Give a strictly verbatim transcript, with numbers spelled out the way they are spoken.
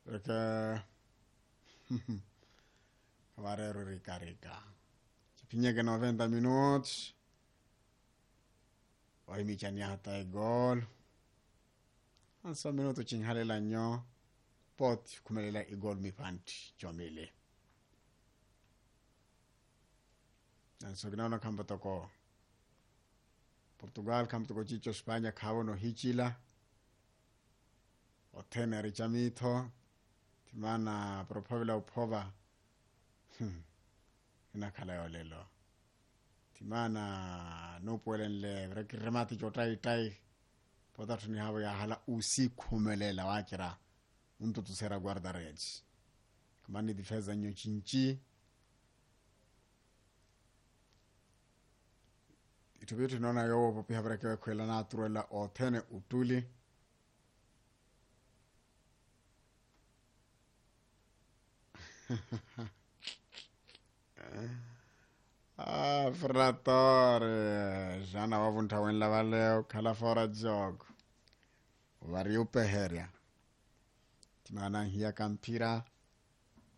Perché varero ricarica. Ci pinye che novanta minuti. Poi mi chianiata e gol. Ansa minuto chinhalela nyo. Pot kumelela i gol mi panti chomele. Nanso ginaona kamba toko Portugal kamba toko chicho Spanya kawo no hichila. O tene richamito. Timana propavila upova. Hmm. Inakala yo lelo. Timana no pueden le reki remati chotai tai. Potatu ni hawa ya hala usiku melela wakira. Unto tusera guarda regi. Kamani difesa nyo chinchi. Itubitu nona yo popi habreke kwela naturela o tene utuli. Ah, fratore. Jana wavunta wenla valeo kala fora jog. Vari upeheria. Timana hiya kampira.